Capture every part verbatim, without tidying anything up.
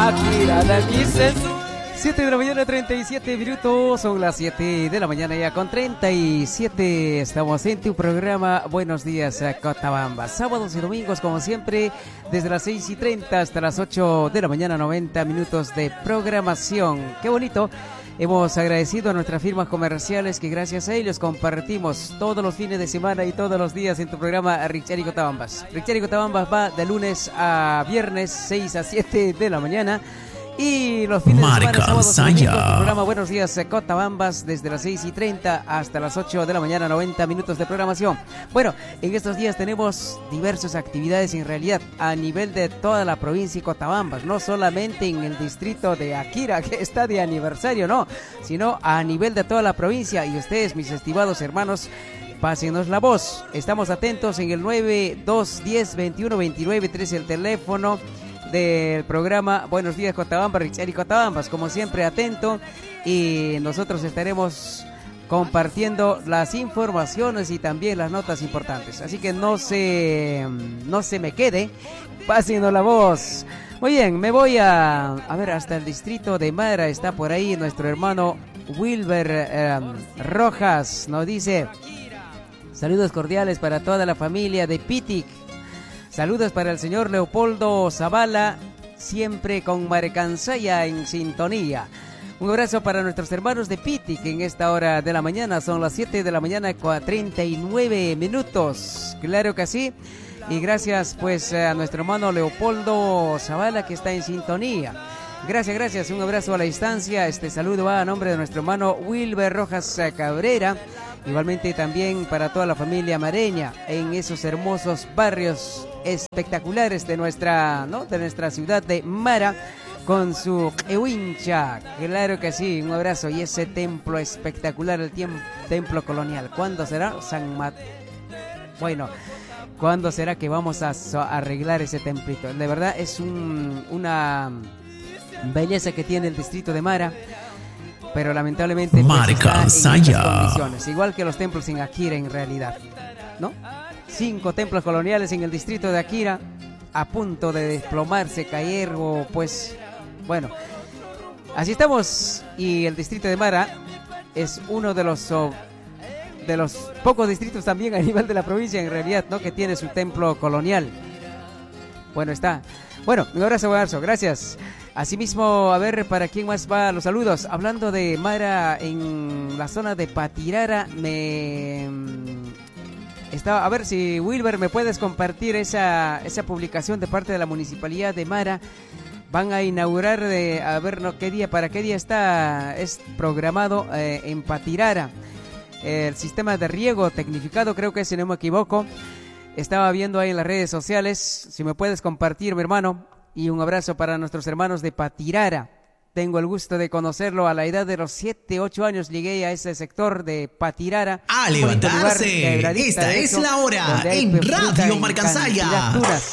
Akira Nakisensu. siete de la mañana, treinta y siete minutos, son las siete de la mañana ya con treinta y siete, estamos en tu programa Buenos Días Cochabamba, sábados y domingos como siempre, desde las seis y treinta hasta las ocho de la mañana, noventa minutos de programación, qué bonito. Hemos agradecido a nuestras firmas comerciales que gracias a ellos compartimos todos los fines de semana y todos los días en tu programa Richard y Cotabambas. Richard y Cotabambas va de lunes a viernes, seis a siete de la mañana. Y los fines Marca de semana, sábados y domingos, Saya. el programa Buenos Días Cotabambas desde las seis y treinta hasta las ocho de la mañana, noventa minutos de programación. Bueno, en estos días tenemos diversas actividades en realidad a nivel de toda la provincia de Cotabambas, no solamente en el distrito de Akira, que está de aniversario, no, sino a nivel de toda la provincia. Y ustedes, mis estimados hermanos, pásenos la voz. Estamos atentos en el nueve dos uno cero veintiuno veintinueve trece, el teléfono del programa Buenos Días Cotabambas, Richard y Cotabambas, como siempre atento, y nosotros estaremos compartiendo las informaciones y también las notas importantes, así que no se no se me quede, pásenos la voz. Muy bien, me voy a a ver hasta el distrito de Mara, está por ahí nuestro hermano Wilber eh, Rojas, nos dice: saludos cordiales para toda la familia de Pitic. Saludos para el señor Leopoldo Zavala, siempre con Marcansaya en sintonía. Un abrazo para nuestros hermanos de Piti, que en esta hora de la mañana son las siete de la mañana con treinta y nueve minutos. Claro que sí. Y gracias pues a nuestro hermano Leopoldo Zavala, que está en sintonía. Gracias, gracias. Un abrazo a la distancia. Este saludo va a nombre de nuestro hermano Wilber Rojas Cabrera. Igualmente también para toda la familia mareña en esos hermosos barrios espectaculares de nuestra, ¿no? de nuestra ciudad de Mara, con su Ehuincha. Claro que sí, un abrazo. Y ese templo espectacular, el tiemp- templo colonial. ¿Cuándo será? San Mat... Bueno, ¿cuándo será que vamos a so- arreglar ese templito? De verdad es un, una belleza que tiene el distrito de Mara, pero lamentablemente pues, está en esas condiciones, igual que los templos en Akira en realidad, ¿no? Cinco templos coloniales en el distrito de Akira a punto de desplomarse, caer o pues, bueno, así estamos. Y el distrito de Mara es uno de los oh, de los pocos distritos también a nivel de la provincia en realidad, ¿no? Que tiene su templo colonial. Bueno, está. Bueno, un abrazo, un abrazo, gracias. Asimismo, a ver, ¿para quién más va los saludos? Hablando de Mara, en la zona de Patirara, me... Estaba, a ver si, Wilber, ¿me puedes compartir esa, esa publicación de parte de la Municipalidad de Mara? Van a inaugurar, de, a ver, no, ¿qué día, para qué día está es programado eh, en Patirara? El sistema de riego tecnificado, creo que si no me equivoco. Estaba viendo ahí en las redes sociales, si me puedes compartir, mi hermano. Y un abrazo para nuestros hermanos de Patirara. Tengo el gusto de conocerlo a la edad de los siete, ocho años. Llegué a ese sector de Patirara. A levantarse. Esta es hecho, la hora en Radio Marcansaya.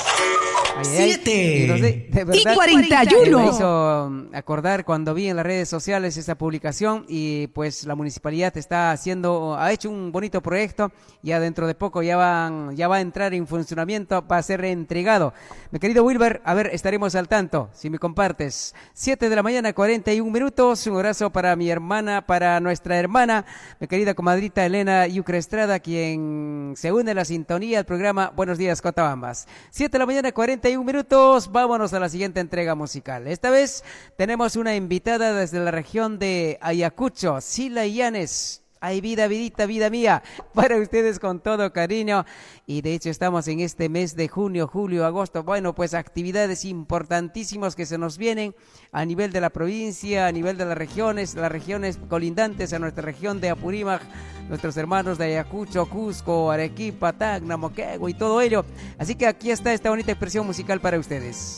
siete y cuarenta y uno. Me hizo acordar cuando vi en las redes sociales esa publicación y pues la municipalidad está haciendo, ha hecho un bonito proyecto. Ya dentro de poco ya van, ya va a entrar en funcionamiento, va a ser entregado. Mi querido Wilber, a ver, estaremos al tanto, si me compartes. siete de la mañana, cuarenta y un minutos. Un abrazo para mi hermana, para nuestra hermana, mi querida comadrita Elena Yucre Estrada, quien se une a la sintonía del programa Buenos Días Cotabambas. siete de la mañana, cuarenta y un minutos. Vámonos a la siguiente entrega musical. Esta vez tenemos una invitada desde la región de Ayacucho, Sila Yanes. Ay, vida, vidita, vida mía, para ustedes con todo cariño. Y de hecho estamos en este mes de junio, julio, agosto. Bueno, pues actividades importantísimas que se nos vienen a nivel de la provincia, a nivel de las regiones, las regiones colindantes a nuestra región de Apurímac, nuestros hermanos de Ayacucho, Cusco, Arequipa, Tacna, Moquegua y todo ello. Así que aquí está esta bonita expresión musical para ustedes.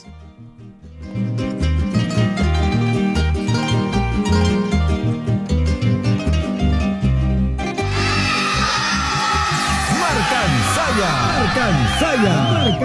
Marcansaya, Marcansaya, Marcansaya.